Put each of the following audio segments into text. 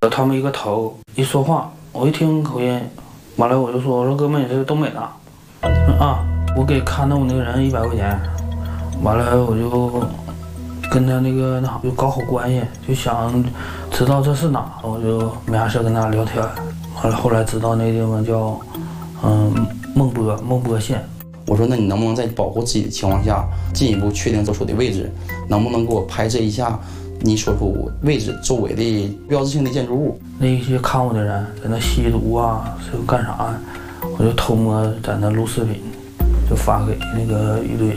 他们一个头一说话，我一听口音，完了我就说：“我说哥们，你是东北的啊？”我给看到我那个人100块钱，完了我就跟他就搞好关系，就想知道这是哪，我就没啥事跟他聊天。完了后来知道那地方叫孟波县。 我说那你能不能在保护自己的情况下，进一步确定所处的位置？能不能给我拍摄一下你所处位置周围的标志性的建筑物？ 那些看我的人在那吸毒啊，是干啥呀？我就偷摸在那录视频，就发给那个一队。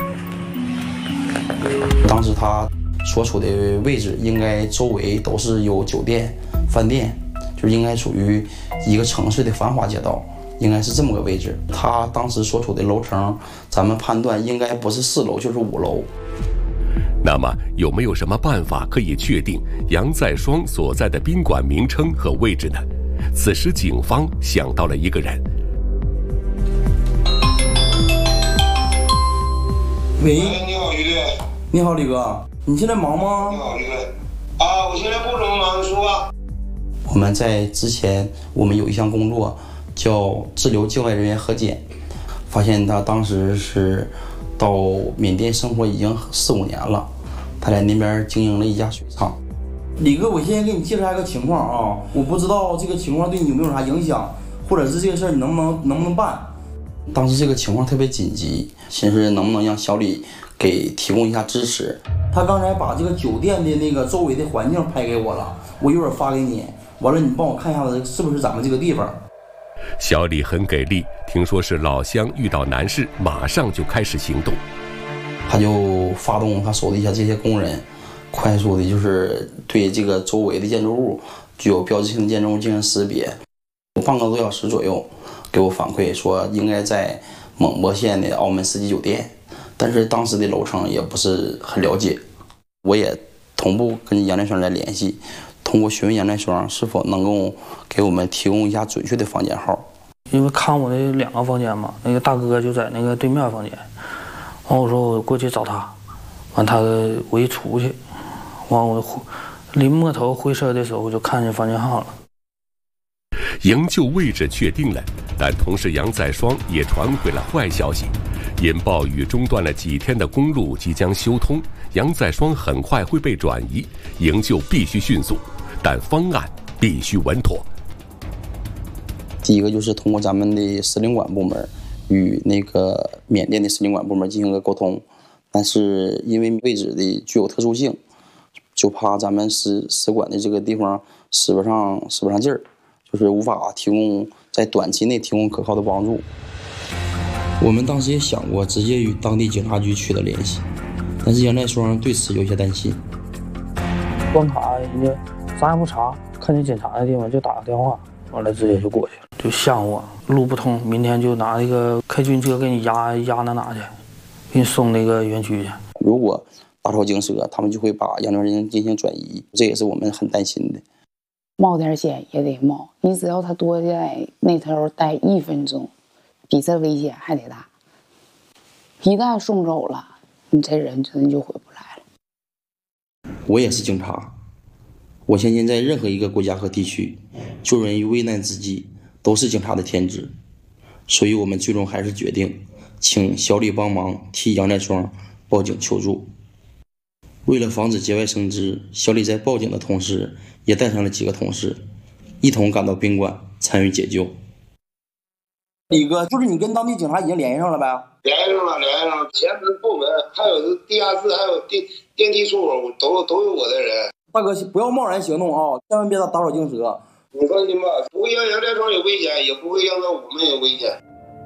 当时他所处的位置应该周围都是有酒店、饭店，就应该属于一个城市的繁华街道，应该是这么个位置。他当时所处的楼层，咱们判断应该不是4楼就是5楼。 那么有没有什么办法可以确定杨在双所在的宾馆名称和位置呢？此时警方想到了一个人。 喂， 你好，于队。 你好，李哥，你现在忙吗？ 你好，于队。啊，我现在不怎么忙，你说吧。 我们在之前，我们有一项工作叫滞留境外人员核检，发现他当时是到缅甸生活已经4、5年了，他在那边经营了一家水厂。 李哥，我现在给你介绍一个情况啊，我不知道这个情况对你有没有啥影响，或者是这个事儿你能不能办？ 当时这个情况特别紧急，寻思能不能让小李给提供一下支持。 他刚才把这个酒店的那个周围的环境拍给我了，我一会儿发给你，完了你帮我看一下子是不是咱们这个地方。 小李很给力，听说是老乡遇到难事，马上就开始行动。 他就发动他手底下这些工人，快速的就是对这个周围的建筑物具有标志性的建筑物进行识别。半个多小时左右给我反馈说应该在蒙博县的澳门四季酒店，但是当时的楼层也不是很了解，我也同步跟杨在双来联系，通过询问杨在双是否能够给我们提供一下准确的房间号。 因为看我的2个房间嘛，那个大哥就在那个对面房间，完我说我过去找他，完我一出去，完我临摸头回车的时候，我就看见房间号了。 营救位置确定了，但同时杨在双也传回了坏消息，因暴雨中断了几天的公路即将修通，杨在双很快会被转移，营救必须迅速，但方案必须稳妥。 第一个就是通过咱们的使领馆部门与那个缅甸的使领馆部门进行个沟通，但是因为位置的具有特殊性，就怕咱们使馆的这个地方使不上劲儿，就是无法提供在短期内提供可靠的帮助。我们当时也想过直接与当地警察局取得联系，但是杨在双对此有些担心。 关卡人家啥也不查，看见警察的地方就打个电话，完了直接就过去了，就吓我路不通，明天就拿那个开军车给你压到哪去，给你送那个园区去。 如果打草惊蛇，他们就会把杨在双进行转移，这也是我们很担心的。 冒点险也得冒，你只要他多在那头待1分钟，比这危险还得大。一旦送走了，你这人真的就回不来了。 我也是警察，我相信在任何一个国家和地区，救人于危难之际都是警察的天职，所以我们最终还是决定请小李帮忙替杨在双报警求助。为了防止节外生枝，小李在报警的同时也带上了几个同事，一同赶到宾馆参与解救。 李哥，就是你跟当地警察已经联系上了呗？ 联系上了，前门后门，还有地下室，还有电梯出口都有我的人。 大哥，不要贸然行动啊，千万别打草惊蛇。 你放心吧，不会让杨在双有危险，也不会让我们有危险。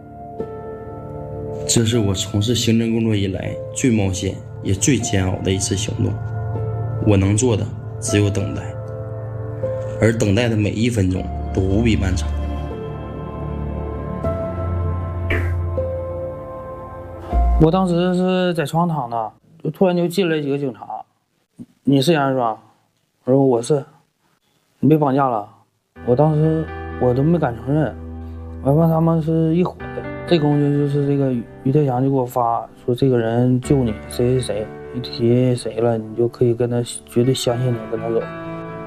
这是我从事刑侦工作以来最冒险也最煎熬的一次行动，我能做的只有等待，而等待的每1分钟都无比漫长。 我当时是在床上躺着，就突然就进来几个警察，你是杨在双？我说我是。你被绑架了？我当时我都没敢承认，完了他们是一伙的。这功夫就是这个于太祥就给我发说这个人救你谁谁谁，一提谁了你就可以跟他绝对相信他跟他走。